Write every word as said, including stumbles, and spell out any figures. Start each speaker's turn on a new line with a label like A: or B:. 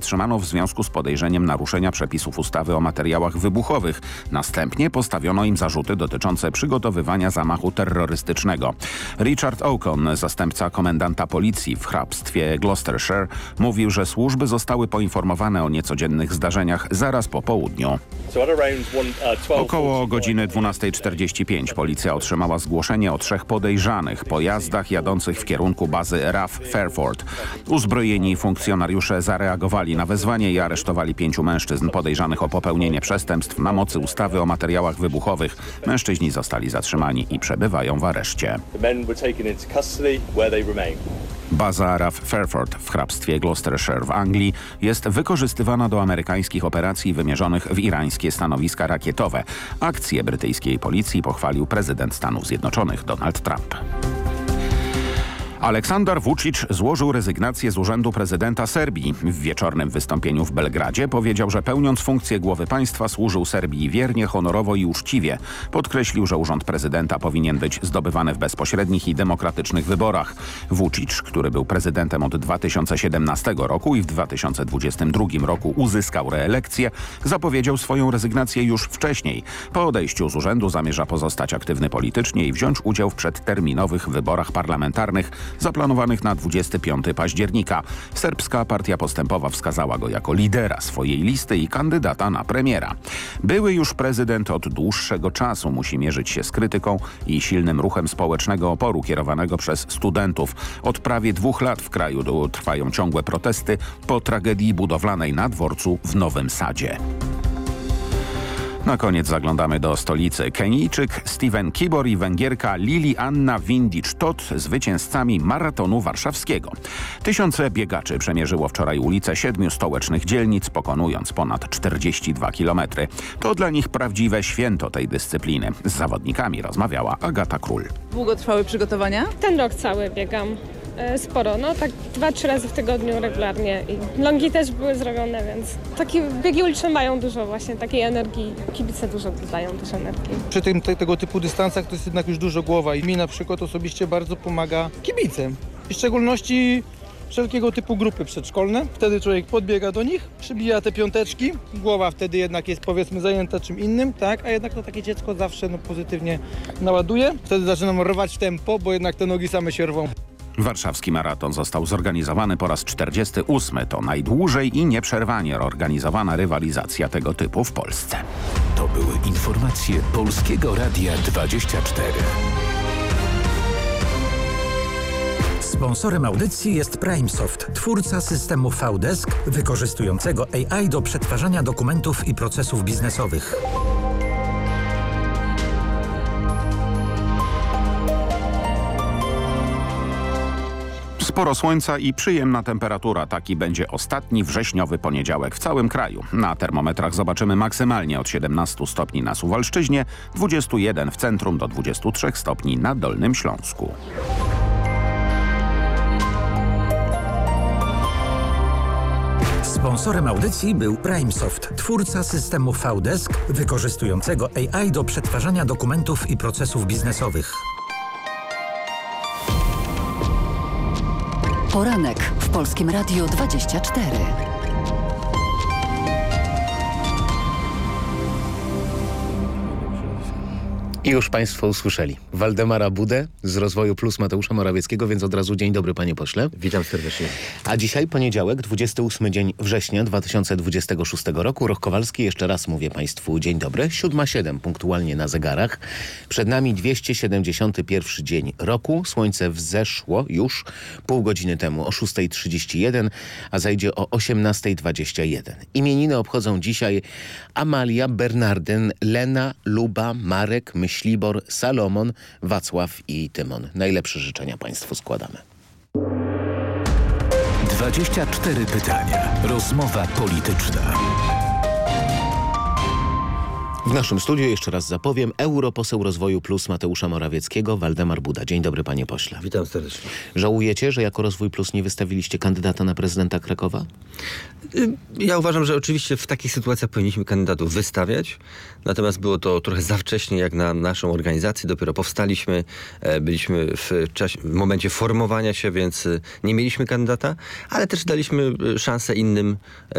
A: zatrzymano w związku z podejrzeniem naruszenia przepisów ustawy o materiałach wybuchowych. Następnie postawiono im zarzuty dotyczące przygotowywania zamachu terrorystycznego. Richard Ocon, zastępca komendanta policji w hrabstwie Gloucestershire, mówił, że służby zostały poinformowane o niecodziennych zdarzeniach zaraz po południu. Około godziny dwunastej czterdzieści pięć policja otrzymała zgłoszenie o trzech podejrzanych pojazdach jadących w kierunku bazy R A F Fairford. Uzbrojeni funkcjonariusze zareagowali na wezwanie i aresztowali pięciu mężczyzn podejrzanych o popełnienie przestępstw na mocy ustawy o materiałach wybuchowych. Mężczyźni zostali zatrzymani i przebywają w areszcie. Baza R A F Fairford w hrabstwie Gloucestershire w Anglii jest wykorzystywana do amerykańskich operacji wymierzonych w irańskie stanowiska rakietowe. Akcję brytyjskiej policji pochwalił prezydent Stanów Zjednoczonych Donald Trump. Aleksandar Vučić złożył rezygnację z urzędu prezydenta Serbii. W wieczornym wystąpieniu w Belgradzie powiedział, że pełniąc funkcję głowy państwa służył Serbii wiernie, honorowo i uczciwie. Podkreślił, że urząd prezydenta powinien być zdobywany w bezpośrednich i demokratycznych wyborach. Vučić, który był prezydentem od dwa tysiące siedemnastego roku i w dwa tysiące dwudziestym drugim roku uzyskał reelekcję, zapowiedział swoją rezygnację już wcześniej. Po odejściu z urzędu zamierza pozostać aktywny politycznie i wziąć udział w przedterminowych wyborach parlamentarnych zaplanowanych na dwudziestego piątego października. Serbska Partia Postępowa wskazała go jako lidera swojej listy i kandydata na premiera. Były już prezydent od dłuższego czasu musi mierzyć się z krytyką i silnym ruchem społecznego oporu kierowanego przez studentów. Od prawie dwóch lat w kraju trwają ciągłe protesty po tragedii budowlanej na dworcu w Nowym Sadzie. Na koniec zaglądamy do stolicy. Kenijczyk Steven Kibor i Węgierka Lili Anna Windic-Todt zwycięzcami maratonu warszawskiego. Tysiące biegaczy przemierzyło wczoraj ulice siedmiu stołecznych dzielnic, pokonując ponad czterdzieści dwa kilometry. To dla nich prawdziwe święto tej dyscypliny. Z zawodnikami rozmawiała Agata Król.
B: Długo trwały przygotowania?
C: Ten rok cały biegam. Sporo, no tak dwa, trzy razy w tygodniu regularnie i longi też były zrobione, więc takie biegi uliczne mają dużo właśnie takiej energii, kibice dużo dodają też energii.
D: Przy tym, te, tego typu dystansach to jest jednak już dużo głowa i mi na przykład osobiście bardzo pomaga kibicem. W szczególności wszelkiego typu grupy przedszkolne. Wtedy człowiek podbiega do nich, przybija te piąteczki, głowa wtedy jednak jest powiedzmy zajęta czym innym, tak, a jednak to takie dziecko zawsze no, pozytywnie naładuje. Wtedy zaczynam rwać tempo, bo jednak te nogi same się rwą.
A: Warszawski maraton został zorganizowany po raz czterdziesty ósmy. To najdłużej i nieprzerwanie organizowana rywalizacja tego typu w Polsce.
E: To były informacje Polskiego Radia dwadzieścia cztery.
F: Sponsorem audycji jest PrimeSoft, twórca systemu V-Desk wykorzystującego A I do przetwarzania dokumentów i procesów biznesowych.
A: Sporo słońca i przyjemna temperatura. Taki będzie ostatni wrześniowy poniedziałek w całym kraju. Na termometrach zobaczymy maksymalnie od siedemnastu stopni na Suwalszczyźnie, dwudziestu jeden w centrum do dwudziestu trzech stopni na Dolnym Śląsku.
F: Sponsorem audycji był PrimeSoft, twórca systemu V-Desk wykorzystującego A I do przetwarzania dokumentów i procesów biznesowych.
G: Poranek w Polskim Radiu dwadzieścia cztery.
H: I już Państwo usłyszeli Waldemara Budę z Rozwoju Plus Mateusza Morawieckiego, więc od razu dzień dobry panie pośle.
I: Witam serdecznie.
H: A dzisiaj poniedziałek, dwudziesty ósmy dzień września dwa tysiące dwudziestego szóstego roku. Roch Kowalski, jeszcze raz mówię Państwu dzień dobry. siódma siedem punktualnie na zegarach. Przed nami dwieście siedemdziesiąty pierwszy dzień roku. Słońce wzeszło już pół godziny temu o szósta trzydzieści jeden, a zajdzie o osiemnasta dwadzieścia jeden. Imieniny obchodzą dzisiaj Amalia, Bernardyn, Lena, Luba, Marek, Myślibor, Salomon, Wacław i Tymon. Najlepsze życzenia Państwu składamy.
E: dwadzieścia cztery pytania. Rozmowa polityczna.
H: W naszym studiu, jeszcze raz zapowiem, europoseł Rozwoju Plus Mateusza Morawieckiego, Waldemar Buda. Dzień dobry panie pośle.
I: Witam serdecznie.
H: Żałujecie, że jako Rozwój Plus nie wystawiliście kandydata na prezydenta Krakowa?
I: Ja uważam, że oczywiście w takich sytuacjach powinniśmy kandydatów wystawiać. Natomiast było to trochę za wcześnie jak na naszą organizację. Dopiero powstaliśmy, byliśmy w, czasie, w momencie formowania się, więc nie mieliśmy kandydata, ale też daliśmy szansę innym